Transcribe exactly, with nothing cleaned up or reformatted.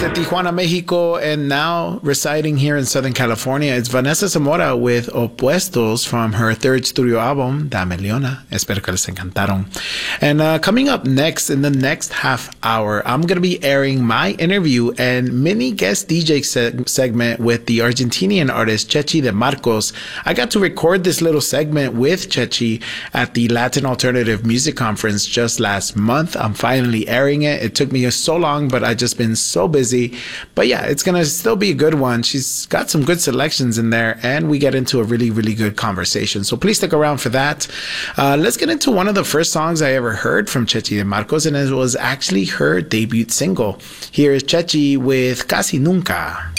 Desde Tijuana, Mexico, and now residing here in Southern California, it's Vanessa Zamora with Opuestos from her third studio album, Dame Leona. Espero que les encantaron. And uh, coming up next, in the next half hour, I'm going to be airing my interview and mini guest D J se- segment with the Argentinian artist Chechi De Marcos. I got to record this little segment with Chechi at the Latin Alternative Music Conference just last month. I'm finally airing it. It took me so long, but I've just been so busy. But yeah, it's going to still be a good one. She's got some good selections in there, and we get into a really, really good conversation. So please stick around for that. Uh, let's get into one of the first songs I ever heard from Chechi De Marcos, and it was actually her debut single. Here is Chechi with Casi Nunca.